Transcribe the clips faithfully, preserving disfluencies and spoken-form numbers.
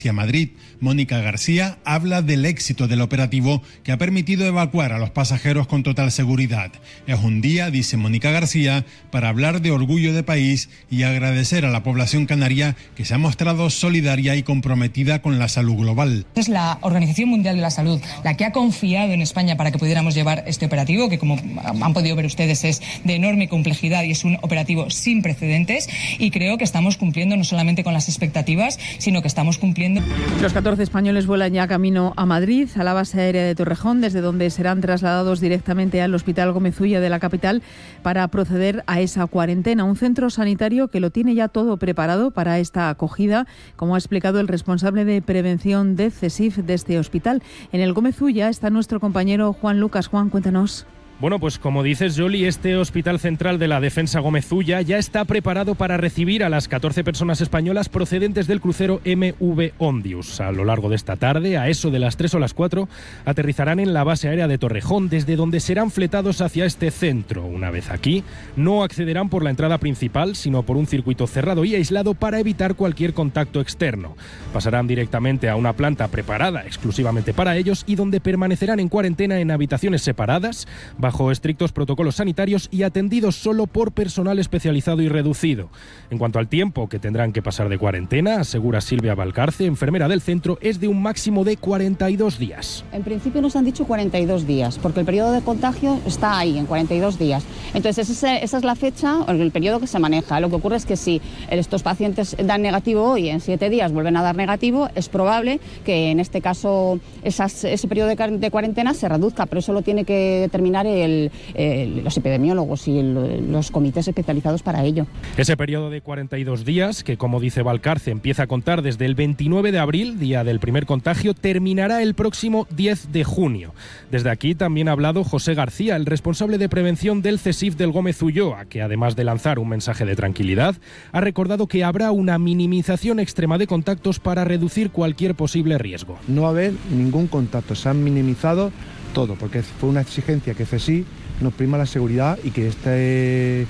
Hacia Madrid, Mónica García habla del éxito del operativo que ha permitido evacuar a los pasajeros con total seguridad. Es un día, dice Mónica García, para hablar de orgullo de país y agradecer a la población canaria que se ha mostrado solidaria y comprometida con la salud global. Es la Organización Mundial de la Salud la que ha confiado en España para que pudiéramos llevar este operativo, que como han podido ver ustedes es de enorme complejidad y es un operativo sin precedentes, y creo que estamos cumpliendo no solamente con las expectativas, sino que estamos cumpliendo. Los catorce españoles vuelan ya camino a Madrid, a la base aérea de Torrejón, desde donde serán trasladados directamente al Hospital Gómez Ulla de la capital para proceder a esa cuarentena. Un centro sanitario que lo tiene ya todo preparado para esta acogida, como ha explicado el responsable de prevención de CESIF de este hospital. En el Gómez Ulla está nuestro compañero Juan Lucas. Juan, cuéntanos. Bueno, pues como dices, Yoli, este Hospital Central de la Defensa Gómez Ulla ya está preparado para recibir a las catorce personas españolas procedentes del crucero M V Ondius. A lo largo de esta tarde, a eso de las tres o las cuatro, aterrizarán en la base aérea de Torrejón, desde donde serán fletados hacia este centro. Una vez aquí, no accederán por la entrada principal, sino por un circuito cerrado y aislado para evitar cualquier contacto externo. Pasarán directamente a una planta preparada exclusivamente para ellos y donde permanecerán en cuarentena en habitaciones separadas, bajo estrictos protocolos sanitarios y atendidos solo por personal especializado y reducido. En cuanto al tiempo que tendrán que pasar de cuarentena, asegura Silvia Valcarce, enfermera del centro, es de un máximo de cuarenta y dos días. En principio nos han dicho cuarenta y dos días, porque el periodo de contagio está ahí, en cuarenta y dos días. Entonces esa, esa es la fecha, el periodo que se maneja. Lo que ocurre es que si estos pacientes dan negativo hoy, en siete días vuelven a dar negativo, es probable que en este caso esas, ese periodo de, de cuarentena se reduzca, pero eso lo tiene que determinar el El, el, los epidemiólogos y el, los comités especializados para ello. Ese periodo de cuarenta y dos días, que como dice Valcarce empieza a contar desde el veintinueve de abril, día del primer contagio, terminará el próximo diez de junio. Desde aquí también ha hablado José García, el responsable de prevención del CESIF del Gómez Ulloa, que además de lanzar un mensaje de tranquilidad, ha recordado que habrá una minimización extrema de contactos para reducir cualquier posible riesgo. No va a haber ningún contacto, se han minimizado todo, porque fue una exigencia que CESIF nos prima la seguridad y que este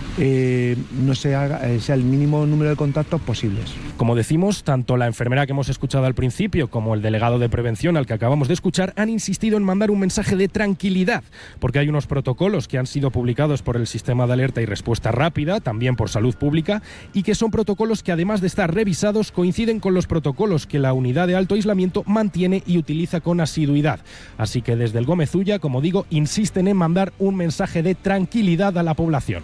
eh, no se haga, eh, sea el mínimo número de contactos posibles. Como decimos, tanto la enfermera que hemos escuchado al principio como el delegado de prevención al que acabamos de escuchar han insistido en mandar un mensaje de tranquilidad, porque hay unos protocolos que han sido publicados por el Sistema de Alerta y Respuesta Rápida, también por Salud Pública, y que son protocolos que, además de estar revisados, coinciden con los protocolos que la unidad de alto aislamiento mantiene y utiliza con asiduidad. Así que desde el Gómez Ulla, como digo, insisten en mandar un mensaje de tranquilidad a la población.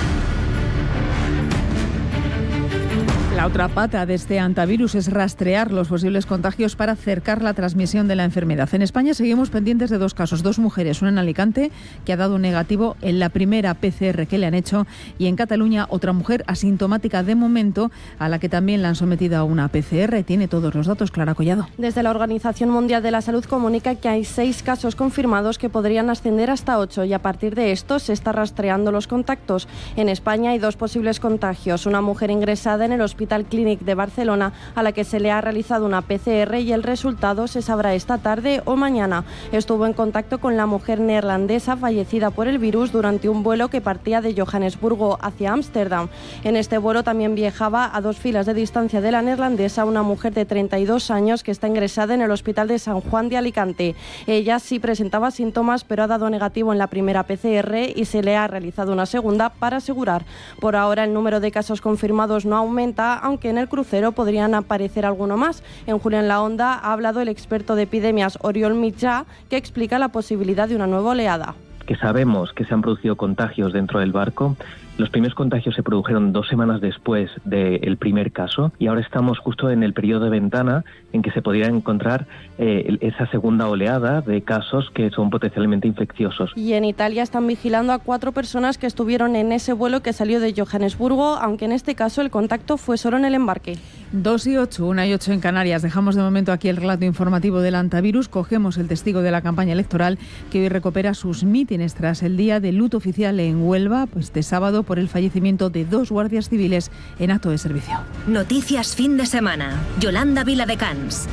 La otra pata de este antivirus es rastrear los posibles contagios para cercar la transmisión de la enfermedad. En España seguimos pendientes de dos casos, dos mujeres, una en Alicante que ha dado negativo en la primera P C R que le han hecho, y en Cataluña otra mujer asintomática de momento a la que también la han sometido a una P C R. Tiene todos los datos Clara Collado. Desde la Organización Mundial de la Salud comunica que hay seis casos confirmados que podrían ascender hasta ocho, y a partir de esto se está rastreando los contactos. En España hay dos posibles contagios, una mujer ingresada en el Hospital Clínic de Barcelona a la que se le ha realizado una P C R y el resultado se sabrá esta tarde o mañana. Estuvo en contacto con la mujer neerlandesa fallecida por el virus durante un vuelo que partía de Johannesburgo hacia Ámsterdam. En este vuelo también viajaba a dos filas de distancia de la neerlandesa una mujer de treinta y dos años que está ingresada en el Hospital de San Juan de Alicante. Ella sí presentaba síntomas, pero ha dado negativo en la primera P C R y se le ha realizado una segunda para asegurar. Por ahora el número de casos confirmados no aumenta, aunque en el crucero podrían aparecer alguno más. En Julio en la Onda ha hablado el experto de epidemias Oriol Mitjà, que explica la posibilidad de una nueva oleada. Que sabemos que se han producido contagios dentro del barco. Los primeros contagios se produjeron dos semanas después del primer caso y ahora estamos justo en el periodo de ventana en que se podría encontrar eh, esa segunda oleada de casos que son potencialmente infecciosos. Y en Italia están vigilando a cuatro personas que estuvieron en ese vuelo que salió de Johannesburgo, aunque en este caso el contacto fue solo en el embarque. Dos y ocho, una y ocho en Canarias. Dejamos de momento aquí el relato informativo del antivirus. Cogemos el testigo de la campaña electoral que hoy recupera sus mítines tras el día de luto oficial en Huelva, pues este sábado, por el fallecimiento de dos guardias civiles en acto de servicio. Noticias fin de semana. Yolanda Viladecans.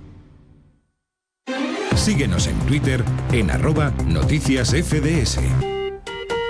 Síguenos en Twitter en arroba noticias F D S.